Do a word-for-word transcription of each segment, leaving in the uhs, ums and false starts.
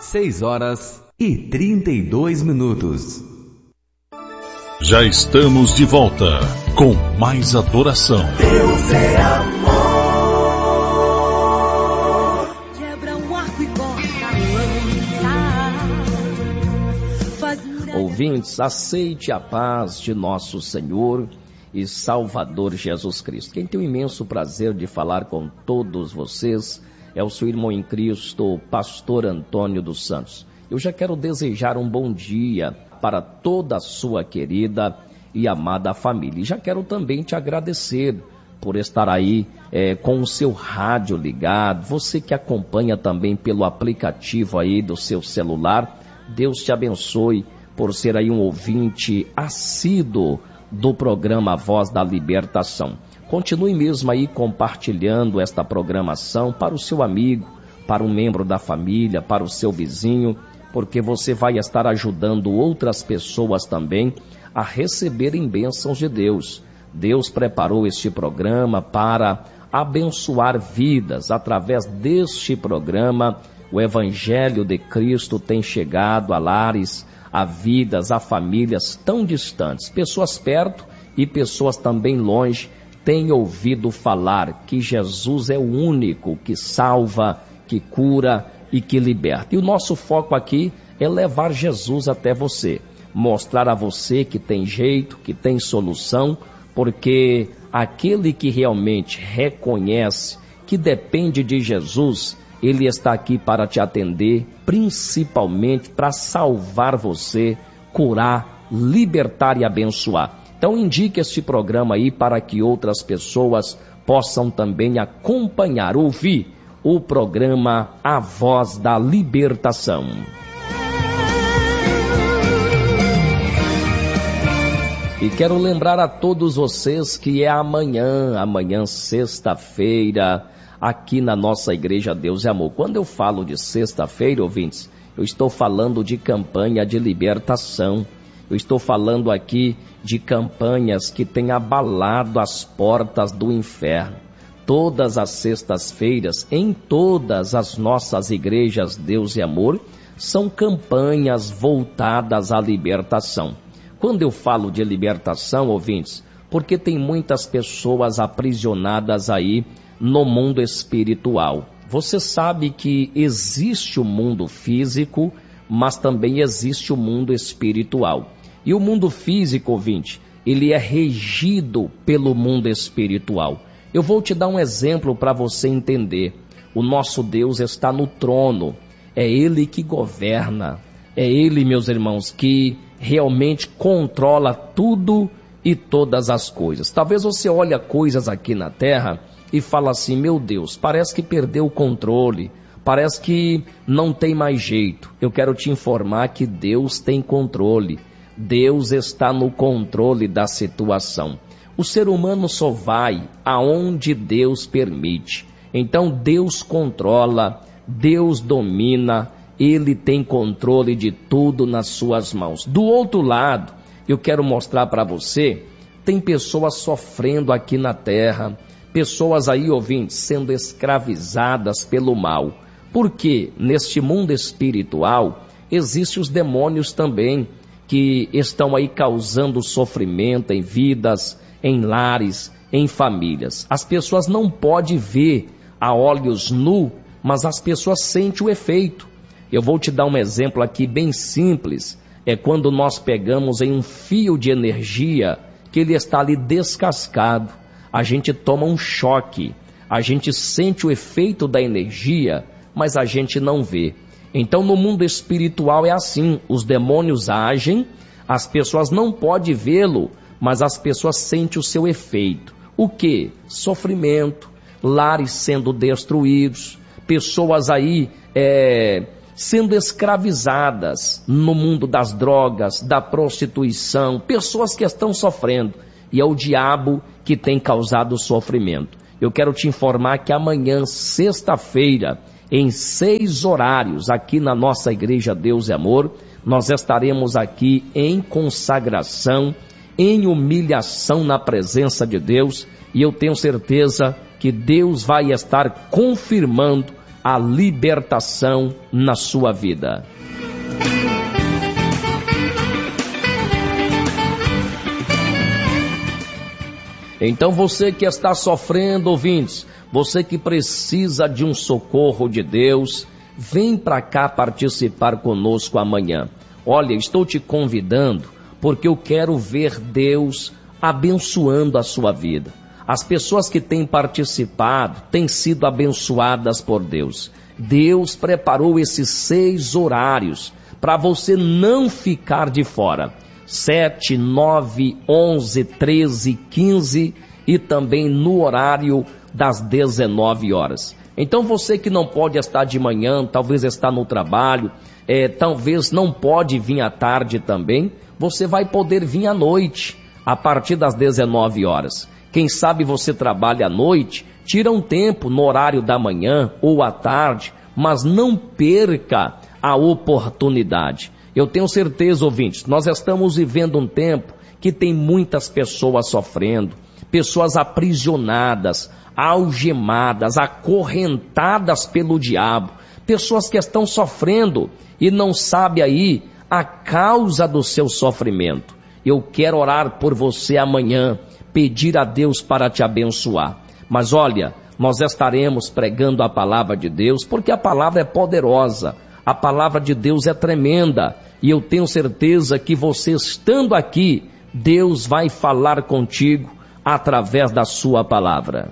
Seis horas e trinta e dois minutos. Já estamos de volta com mais adoração. Deus é amor. Quebra um arco e corta a lança. Ouvintes, aceite a paz de nosso Senhor e Salvador Jesus Cristo. Quem tem o imenso prazer de falar com todos vocês é o seu irmão em Cristo, pastor Antônio dos Santos. Eu já quero desejar um bom dia para toda a sua querida e amada família. E já quero também te agradecer por estar aí é, com o seu rádio ligado, você que acompanha também pelo aplicativo aí do seu celular. Deus te abençoe por ser aí um ouvinte assíduo do programa Voz da Libertação. Continue mesmo aí compartilhando esta programação para o seu amigo, para um membro da família, para o seu vizinho, porque você vai estar ajudando outras pessoas também a receberem bênçãos de Deus. Deus preparou este programa para abençoar vidas. Através deste programa, o Evangelho de Cristo tem chegado a lares, a vidas, a famílias tão distantes. Pessoas perto e pessoas também longe têm ouvido falar que Jesus é o único que salva, que cura e que liberta. E o nosso foco aqui é levar Jesus até você, mostrar a você que tem jeito, que tem solução, porque aquele que realmente reconhece que depende de Jesus, ele está aqui para te atender, principalmente para salvar você, curar, libertar e abençoar. Então indique este programa aí para que outras pessoas possam também acompanhar, ouvir o programa A Voz da Libertação. E quero lembrar a todos vocês que é amanhã, amanhã sexta-feira, aqui na nossa Igreja Deus é Amor. Quando eu falo de sexta-feira, ouvintes, eu estou falando de campanha de libertação. Eu estou falando aqui de campanhas que têm abalado as portas do inferno. Todas as sextas-feiras, em todas as nossas igrejas Deus e Amor, são campanhas voltadas à libertação. Quando eu falo de libertação, ouvintes, porque tem muitas pessoas aprisionadas aí no mundo espiritual. Você sabe que existe o mundo físico, mas também existe o mundo espiritual. E o mundo físico, ouvinte, ele é regido pelo mundo espiritual. Eu vou te dar um exemplo para você entender. O nosso Deus está no trono. É Ele que governa. É Ele, meus irmãos, que realmente controla tudo e todas as coisas. Talvez você olhe coisas aqui na terra e fala assim, meu Deus, parece que perdeu o controle. Parece que não tem mais jeito. Eu quero te informar que Deus tem controle. Deus está no controle da situação. O ser humano só vai aonde Deus permite. Então Deus controla, Deus domina, Ele tem controle de tudo nas suas mãos. Do outro lado, eu quero mostrar para você, tem pessoas sofrendo aqui na terra, pessoas aí, ouvintes, sendo escravizadas pelo mal. Porque neste mundo espiritual, existem os demônios também, que estão aí causando sofrimento em vidas, em lares, em famílias. As pessoas não podem ver a olhos nus, mas as pessoas sentem o efeito. Eu vou te dar um exemplo aqui bem simples. É quando nós pegamos em um fio de energia que ele está ali descascado. A gente toma um choque, a gente sente o efeito da energia, mas a gente não vê. Então no mundo espiritual é assim, os demônios agem, as pessoas não podem vê-lo, mas as pessoas sentem o seu efeito. O quê? Sofrimento, lares sendo destruídos, pessoas aí é, sendo escravizadas no mundo das drogas, da prostituição, pessoas que estão sofrendo, e é o diabo que tem causado sofrimento. Eu quero te informar que amanhã, sexta-feira, em seis horários, aqui na nossa Igreja Deus e Amor, nós estaremos aqui em consagração, em humilhação na presença de Deus, e eu tenho certeza que Deus vai estar confirmando a libertação na sua vida. Então você que está sofrendo, ouvintes, você que precisa de um socorro de Deus, vem para cá participar conosco amanhã. Olha, estou te convidando porque eu quero ver Deus abençoando a sua vida. As pessoas que têm participado têm sido abençoadas por Deus. Deus preparou esses seis horários para você não ficar de fora. sete, nove, onze, treze, quinze e também no horário das dezenove horas. Então você que não pode estar de manhã, talvez está no trabalho, é, talvez não pode vir à tarde também, você vai poder vir à noite, a partir das dezenove horas. Quem sabe você trabalha à noite, tira um tempo no horário da manhã ou à tarde, mas não perca a oportunidade. Eu tenho certeza, ouvintes, nós estamos vivendo um tempo que tem muitas pessoas sofrendo, pessoas aprisionadas, algemadas, acorrentadas pelo diabo, pessoas que estão sofrendo e não sabem aí a causa do seu sofrimento. Eu quero orar por você amanhã, pedir a Deus para te abençoar. Mas olha, nós estaremos pregando a palavra de Deus, porque a palavra é poderosa, a palavra de Deus é tremenda, e eu tenho certeza que você estando aqui, Deus vai falar contigo através da sua palavra.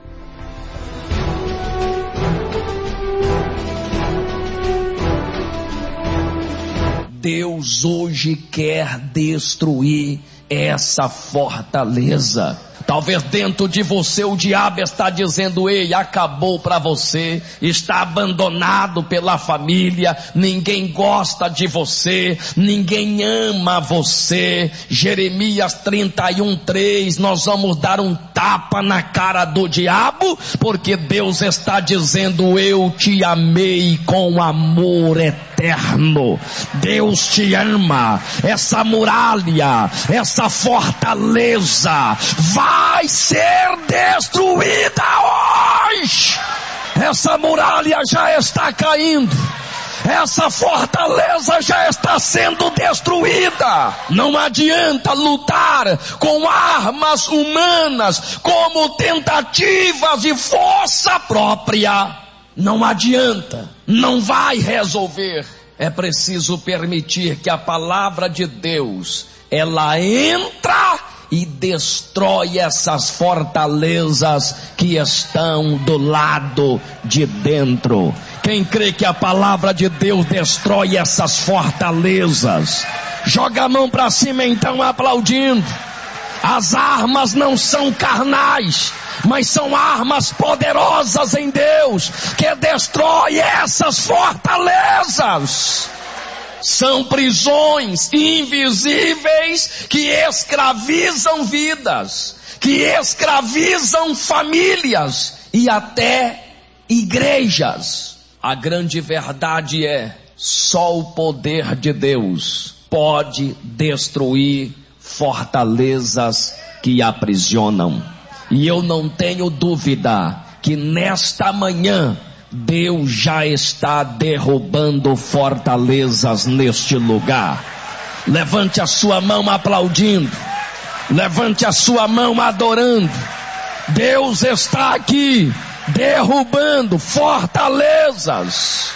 Deus hoje quer destruir essa fortaleza. Talvez dentro de você o diabo está dizendo: ei, acabou para você, está abandonado pela família, ninguém gosta de você, ninguém ama você. Jeremias trinta e um, três, nós vamos dar um tapa na cara do diabo, porque Deus está dizendo: eu te amei com amor eterno. Deus te ama. Essa muralha, essa fortaleza vai ser destruída hoje. Essa muralha já está caindo. Essa fortaleza já está sendo destruída. Não adianta lutar com armas humanas, como tentativas de força própria. Não adianta, não vai resolver. É preciso permitir que a palavra de Deus, ela entra e destrói essas fortalezas que estão do lado de dentro. Quem crê que a palavra de Deus destrói essas fortalezas, joga a mão para cima então, aplaudindo. As armas não são carnais, mas são armas poderosas em Deus, que destrói essas fortalezas. São prisões invisíveis que escravizam vidas, que escravizam famílias e até igrejas. A grande verdade é, só o poder de Deus pode destruir fortalezas que aprisionam. E eu não tenho dúvida que nesta manhã Deus já está derrubando fortalezas neste lugar. Levante a sua mão aplaudindo. Levante a sua mão adorando. Deus está aqui derrubando fortalezas.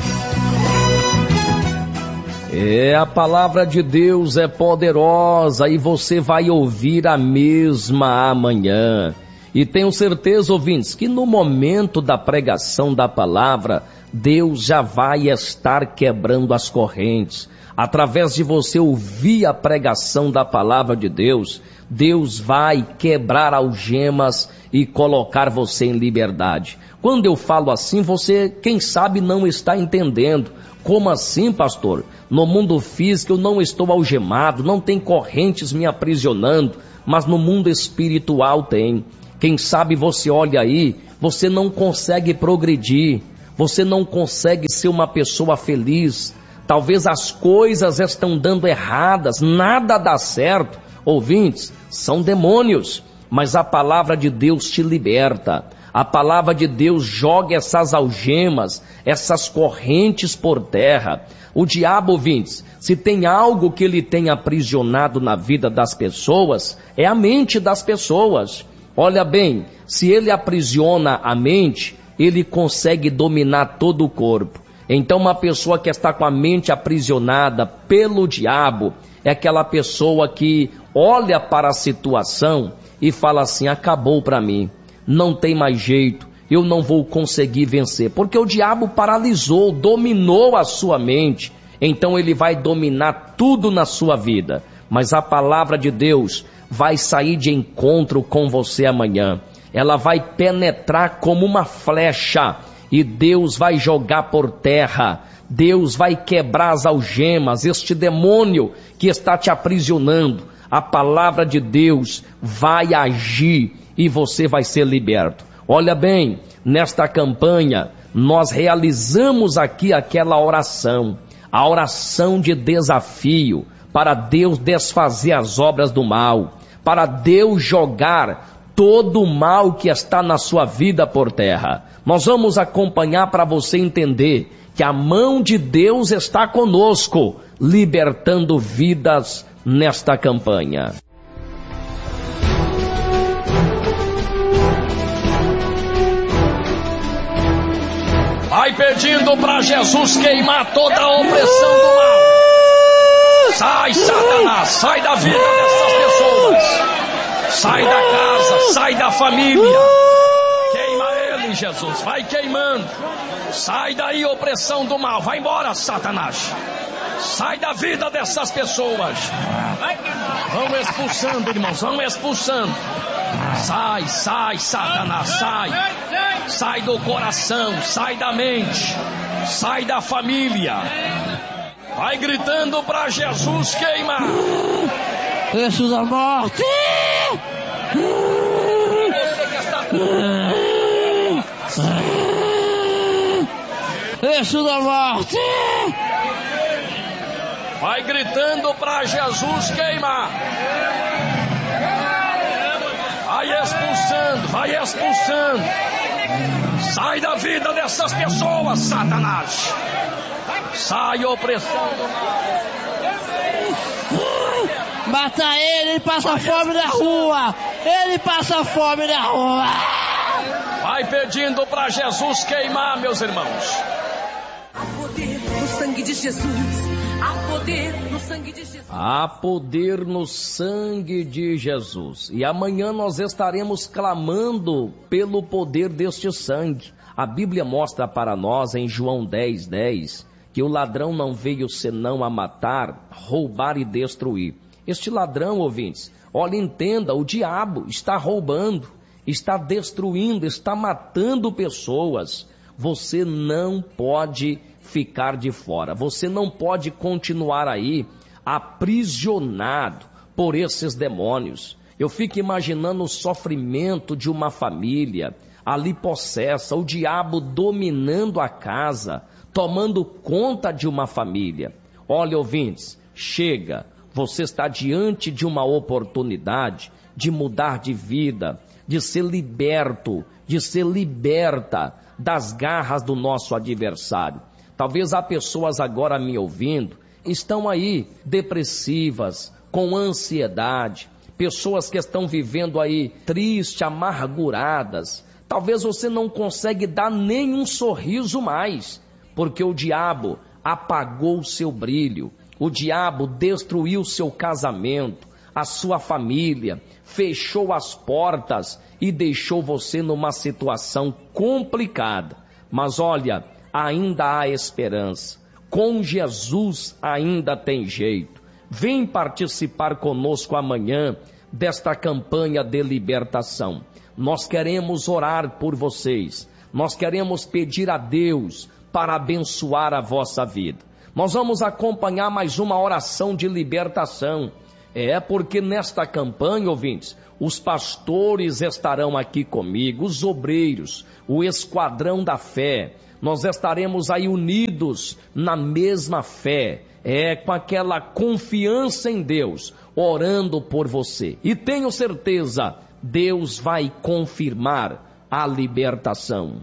É, a palavra de Deus é poderosa e você vai ouvir a mesma amanhã. E tenho certeza, ouvintes, que no momento da pregação da palavra, Deus já vai estar quebrando as correntes. Através de você ouvir a pregação da palavra de Deus, Deus vai quebrar algemas e colocar você em liberdade. Quando eu falo assim, você, quem sabe, não está entendendo. Como assim, pastor? No mundo físico eu não estou algemado, não tem correntes me aprisionando, mas no mundo espiritual tem. Quem sabe você olha aí, você não consegue progredir, você não consegue ser uma pessoa feliz, talvez as coisas estão dando erradas, nada dá certo. Ouvintes, são demônios, mas a palavra de Deus te liberta. A palavra de Deus joga essas algemas, essas correntes por terra. O diabo, ouvintes, se tem algo que ele tem aprisionado na vida das pessoas, é a mente das pessoas. Olha bem, se ele aprisiona a mente, ele consegue dominar todo o corpo. Então uma pessoa que está com a mente aprisionada pelo diabo, é aquela pessoa que olha para a situação e fala assim: acabou para mim, não tem mais jeito, eu não vou conseguir vencer, porque o diabo paralisou, dominou a sua mente, então ele vai dominar tudo na sua vida. Mas a palavra de Deus vai sair de encontro com você amanhã, ela vai penetrar como uma flecha, e Deus vai jogar por terra, Deus vai quebrar as algemas, este demônio que está te aprisionando. A palavra de Deus vai agir e você vai ser liberto. Olha bem, nesta campanha nós realizamos aqui aquela oração, a oração de desafio, para Deus desfazer as obras do mal, para Deus jogar todo o mal que está na sua vida por terra. Nós vamos acompanhar para você entender que a mão de Deus está conosco, libertando vidas nesta campanha. Vai pedindo para Jesus queimar toda a opressão do mal. Sai, Satanás, sai da vida dessas pessoas. Sai da casa, sai da família. Queima ele, Jesus, vai queimando. Sai daí, opressão do mal. Vai embora, Satanás. Sai da vida dessas pessoas. Vão expulsando, irmãos, vão expulsando. Sai, sai, Satanás, sai. Sai do coração, sai da mente, sai da família. Vai gritando para Jesus queimar. Eixo da morte. Eixo da morte. Vai gritando para Jesus queimar. Vai expulsando, vai expulsando. Sai da vida dessas pessoas, Satanás. Sai, opressão do mal. Mata ele, ele passa fome na rua. Ele passa fome na rua. Vai pedindo para Jesus queimar, meus irmãos. Há poder no sangue de Jesus. Há poder no sangue de Jesus. Há poder no sangue de Jesus. E amanhã nós estaremos clamando pelo poder deste sangue. A Bíblia mostra para nós em João dez, dez, que o ladrão não veio senão a matar, roubar e destruir. Este ladrão, ouvintes, olha, entenda, o diabo está roubando, está destruindo, está matando pessoas. Você não pode ficar de fora, você não pode continuar aí aprisionado por esses demônios. Eu fico imaginando o sofrimento de uma família ali possessa, o diabo dominando a casa, tomando conta de uma família. Olha, ouvintes, chega, você está diante de uma oportunidade de mudar de vida, de ser liberto, de ser liberta das garras do nosso adversário. Talvez há pessoas agora me ouvindo, estão aí depressivas, com ansiedade, pessoas que estão vivendo aí tristes, amarguradas. Talvez você não consegue dar nenhum sorriso mais, porque o diabo apagou o seu brilho, o diabo destruiu o seu casamento, a sua família, fechou as portas e deixou você numa situação complicada. Mas olha, ainda há esperança. Com Jesus ainda tem jeito. Vem participar conosco amanhã desta campanha de libertação. Nós queremos orar por vocês. Nós queremos pedir a Deus para abençoar a vossa vida. Nós vamos acompanhar mais uma oração de libertação. É porque nesta campanha, ouvintes, os pastores estarão aqui comigo, os obreiros, o esquadrão da fé. Nós estaremos aí unidos na mesma fé, é, com aquela confiança em Deus, orando por você. E tenho certeza, Deus vai confirmar a libertação.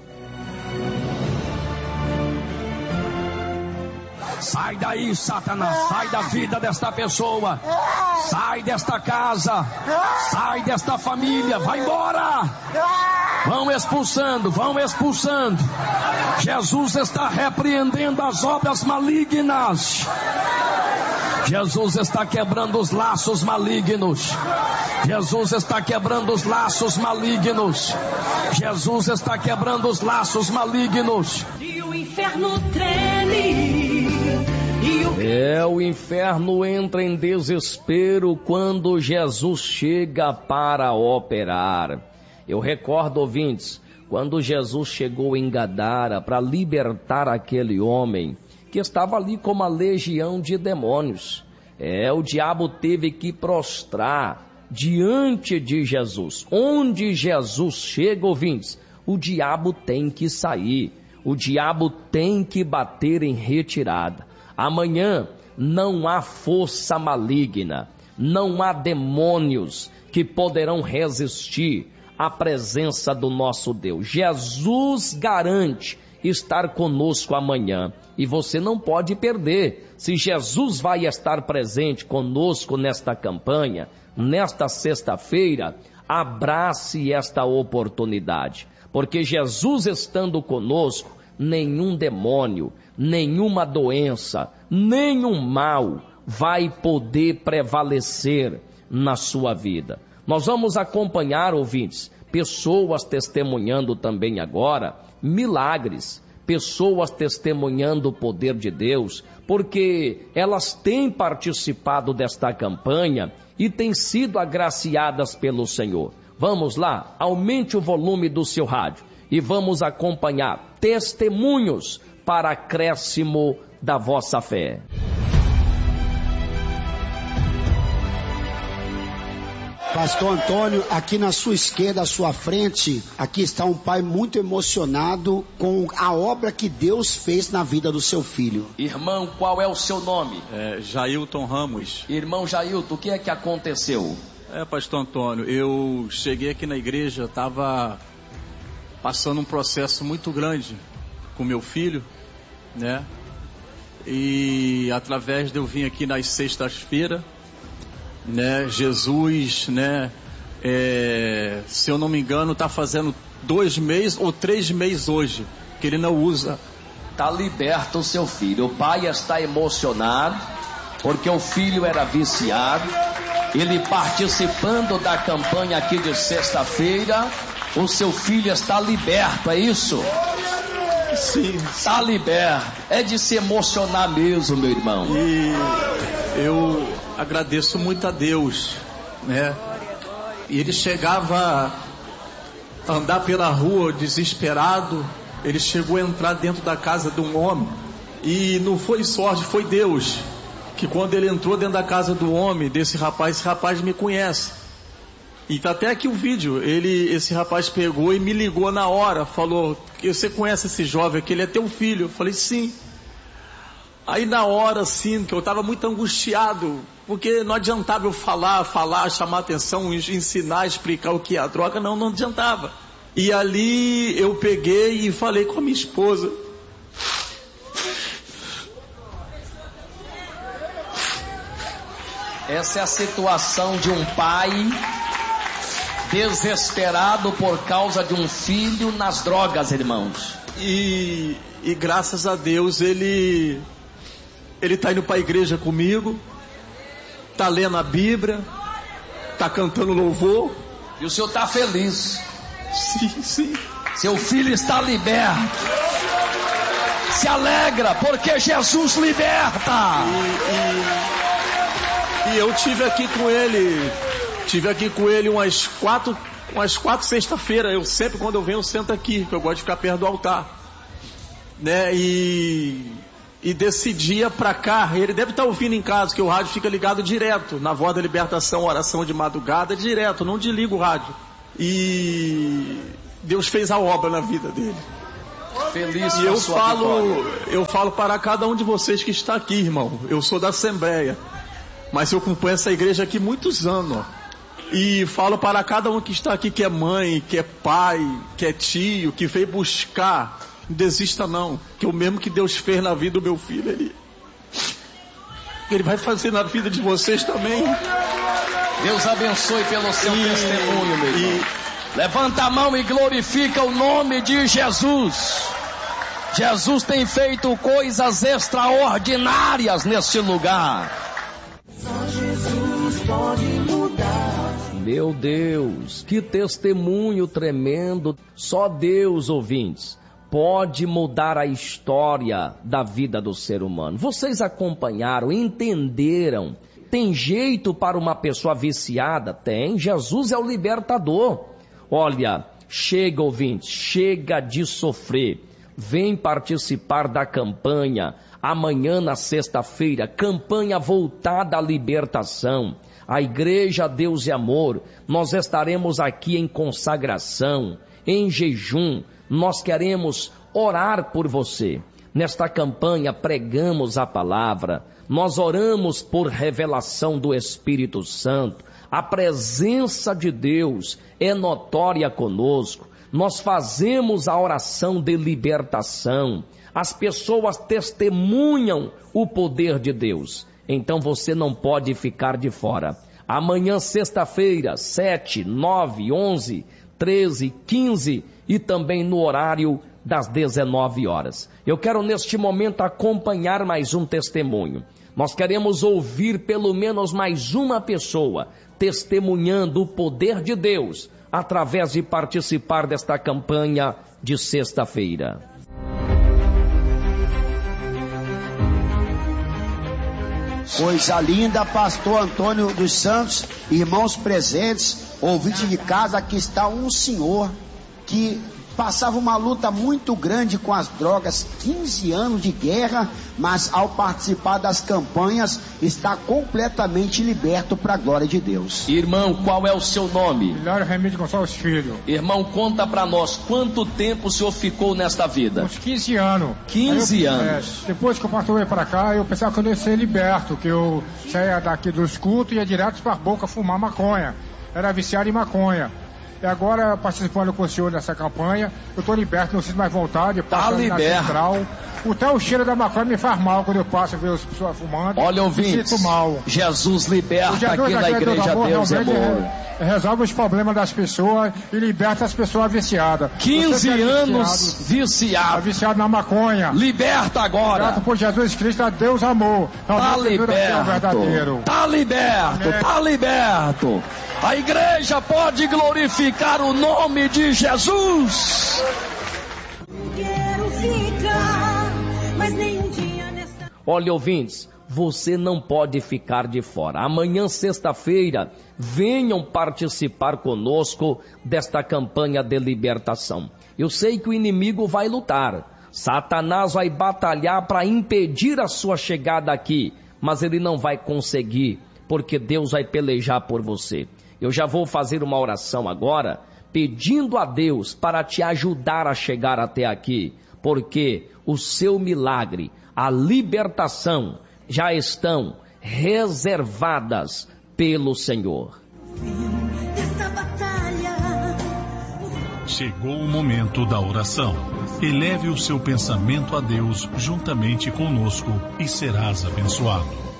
Sai daí, Satanás, sai da vida desta pessoa, sai desta casa, sai desta família, vai embora. Vão expulsando, vão expulsando. Jesus está repreendendo as obras malignas. Jesus está quebrando os laços malignos. Jesus está quebrando os laços malignos. Jesus está quebrando os laços malignos. E o inferno treme. E o... É, o inferno entra em desespero quando Jesus chega para operar. Eu recordo, ouvintes, quando Jesus chegou em Gadara para libertar aquele homem que estava ali com uma legião de demônios. É, o diabo teve que prostrar diante de Jesus. Onde Jesus chega, ouvintes, o diabo tem que sair. O diabo tem que bater em retirada. Amanhã não há força maligna, não há demônios que poderão resistir à presença do nosso Deus. Jesus garante estar conosco amanhã e você não pode perder. Se Jesus vai estar presente conosco nesta campanha, nesta sexta-feira, abrace esta oportunidade, porque Jesus estando conosco, nenhum demônio, nenhuma doença, nenhum mal vai poder prevalecer na sua vida. Nós vamos acompanhar, ouvintes, pessoas testemunhando também agora milagres, pessoas testemunhando o poder de Deus, porque elas têm participado desta campanha e têm sido agraciadas pelo Senhor. Vamos lá, aumente o volume do seu rádio e vamos acompanhar testemunhos para acréscimo da vossa fé. Pastor Antônio, aqui na sua esquerda, à sua frente, aqui está um pai muito emocionado com a obra que Deus fez na vida do seu filho. Irmão, qual é o seu nome? É, Jailton Ramos. Irmão Jailton, o que é que aconteceu? É, pastor Antônio, eu cheguei aqui na igreja, estava passando um processo muito grande com meu filho, né? E através de eu vir aqui nas sextas-feiras, né, Jesus, né, é, se eu não me engano, está fazendo dois meses ou três meses hoje, que ele não usa. Está liberto o seu filho. O pai está emocionado, porque o filho era viciado. Ele participando da campanha aqui de sexta-feira, o seu filho está liberto, é isso? Sim. Está liberto. É de se emocionar mesmo, meu irmão. E eu agradeço muito a Deus, né? E ele chegava a andar pela rua desesperado. Ele chegou a entrar dentro da casa de um homem. E não foi sorte, foi Deus. Que quando ele entrou dentro da casa do homem, desse rapaz, esse rapaz me conhece. E tá até aqui o vídeo. Ele, esse rapaz pegou e me ligou na hora. Falou, você conhece esse jovem aqui? Ele é teu filho. Eu falei, sim. Aí na hora, assim, que eu estava muito angustiado, porque não adiantava eu falar, falar, chamar atenção, ensinar, explicar o que é a droga, não, não adiantava. E ali eu peguei e falei com a minha esposa. Essa é a situação de um pai desesperado por causa de um filho nas drogas, irmãos. E, e graças a Deus ele... Ele está indo para a igreja comigo, está lendo a Bíblia, está cantando louvor. E o senhor está feliz? Sim, sim. Seu filho está liberto. Se alegra, porque Jesus liberta. E, e, e eu tive aqui com ele, tive aqui com ele umas quatro, umas quatro sexta-feira. Eu sempre, quando eu venho, eu sento aqui, porque eu gosto de ficar perto do altar, né? E E desse dia pra cá, ele deve estar ouvindo em casa, que o rádio fica ligado direto, na Voz da Libertação, oração de madrugada, direto, não desliga o rádio. E Deus fez a obra na vida dele. Feliz e eu sua falo, vitória. eu falo para cada um de vocês que está aqui, irmão. Eu sou da Assembleia, mas eu acompanho essa igreja aqui muitos anos, ó. E falo para cada um que está aqui, que é mãe, que é pai, que é tio, que veio buscar, não desista não, que o mesmo que Deus fez na vida do meu filho, Ele, ele vai fazer na vida de vocês também. Deus abençoe pelo seu e, testemunho, meu irmão. E... Levanta a mão e glorifica o nome de Jesus. Jesus tem feito coisas extraordinárias neste lugar. Só Jesus pode mudar. Meu Deus, que testemunho tremendo. Só Deus, ouvintes, pode mudar a história da vida do ser humano. Vocês acompanharam, entenderam. Tem jeito para uma pessoa viciada? Tem. Jesus é o libertador. Olha, chega, ouvinte, chega de sofrer. Vem participar da campanha. Amanhã, na sexta-feira, campanha voltada à libertação. A Igreja Deus e Amor, nós estaremos aqui em consagração, em jejum. Nós queremos orar por você. Nesta campanha, pregamos a palavra. Nós oramos por revelação do Espírito Santo. A presença de Deus é notória conosco. Nós fazemos a oração de libertação. As pessoas testemunham o poder de Deus. Então você não pode ficar de fora. Amanhã, sexta-feira, sete, nove, onze, treze, quinze e também no horário das dezenove horas. Eu quero neste momento acompanhar mais um testemunho. Nós queremos ouvir pelo menos mais uma pessoa testemunhando o poder de Deus através de participar desta campanha de sexta-feira. Coisa linda, pastor Antônio dos Santos, irmãos presentes, ouvinte de casa, aqui está um senhor que passava uma luta muito grande com as drogas, quinze anos de guerra, mas ao participar das campanhas está completamente liberto para a glória de Deus. Irmão, qual é o seu nome? Hilário Remídio Gonçalves Filho. Irmão, conta para nós, quanto tempo o senhor ficou nesta vida? Uns quinze anos. quinze eu, anos. É, depois que eu passei para cá, eu pensava que eu ia ser liberto, que eu saía daqui dos cultos e ia direto para a boca fumar maconha. Era viciado em maconha. E agora, participando com o senhor nessa campanha, eu estou liberto, não sinto mais vontade, tá liberto. Central. Até o cheiro da maconha me faz mal quando eu passo e vejo as pessoas fumando. Olha, ouvintes, sinto mal. Jesus liberta Jesus aqui na Igreja amor, Deus e Amor. Re, resolve os problemas das pessoas e liberta as pessoas viciadas. quinze anos viciado. Viciado na maconha. Liberta agora. Grato por Jesus Cristo, a Deus amor. Tá liberto. Tá liberto. Amém. Tá liberto. A igreja pode glorificar o nome de Jesus. Quero ficar, mas nenhum dia nessa... Olha, ouvintes, você não pode ficar de fora. Amanhã, sexta-feira, venham participar conosco desta campanha de libertação. Eu sei que o inimigo vai lutar. Satanás vai batalhar para impedir a sua chegada aqui, mas ele não vai conseguir, porque Deus vai pelejar por você. Eu já vou fazer uma oração agora, pedindo a Deus para te ajudar a chegar até aqui, porque o seu milagre, a libertação, já estão reservadas pelo Senhor. Chegou o momento da oração. Eleve o seu pensamento a Deus juntamente conosco e serás abençoado.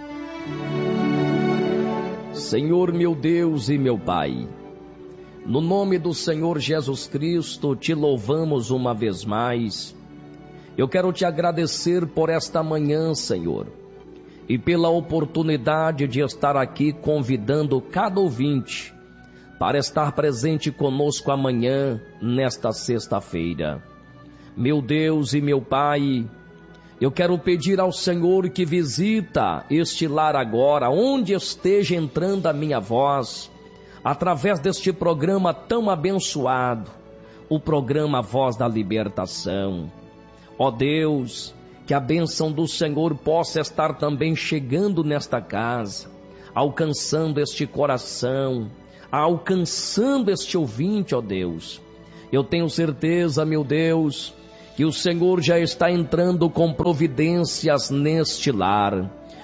Senhor meu Deus e meu Pai, no nome do Senhor Jesus Cristo, te louvamos uma vez mais. Eu quero te agradecer por esta manhã, Senhor, e pela oportunidade de estar aqui convidando cada ouvinte para estar presente conosco amanhã, nesta sexta-feira. Meu Deus e meu Pai, eu quero pedir ao Senhor que visita este lar agora, onde esteja entrando a minha voz, através deste programa tão abençoado, o programa Voz da Libertação. Ó Deus, que a bênção do Senhor possa estar também chegando nesta casa, alcançando este coração, alcançando este ouvinte, ó Deus. Eu tenho certeza, meu Deus, que o Senhor já está entrando com providências neste lar.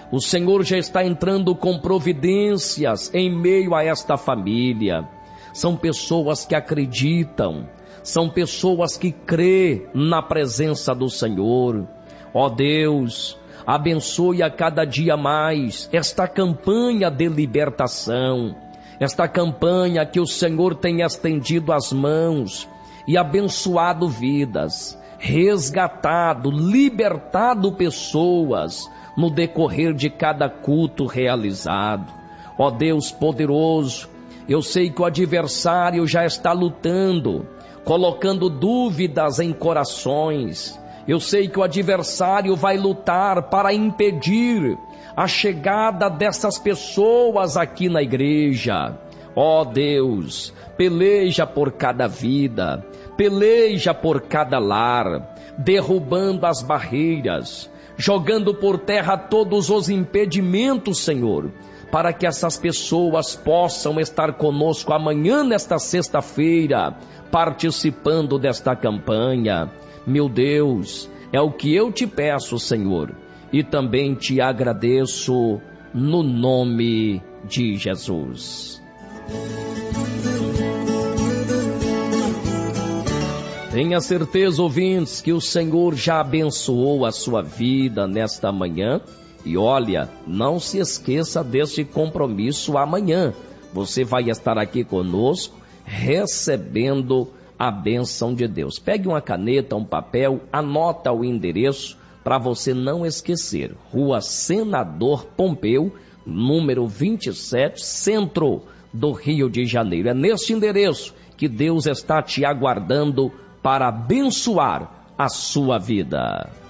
O Senhor já está entrando com providências em meio a esta família. São pessoas que acreditam, são pessoas que crêem na presença do Senhor. Ó Deus, abençoe a cada dia mais esta campanha de libertação, esta campanha que o Senhor tem estendido as mãos e abençoado vidas, resgatado, libertado pessoas no decorrer de cada culto realizado. Ó Deus poderoso, eu sei que o adversário já está lutando, colocando dúvidas em corações. Eu sei que o adversário vai lutar para impedir a chegada dessas pessoas aqui na igreja. Ó Deus, peleja por cada vida, peleja por cada lar, derrubando as barreiras, jogando por terra todos os impedimentos, Senhor, para que essas pessoas possam estar conosco amanhã, nesta sexta-feira, participando desta campanha. Meu Deus, é o que eu te peço, Senhor, e também te agradeço no nome de Jesus. Tenha certeza, ouvintes, que o Senhor já abençoou a sua vida nesta manhã. E olha, não se esqueça deste compromisso amanhã. Você vai estar aqui conosco, recebendo a bênção de Deus. Pegue uma caneta, um papel, anota o endereço para você não esquecer. Rua Senador Pompeu, número vinte e sete, centro do Rio de Janeiro. É neste endereço que Deus está te aguardando para abençoar a sua vida.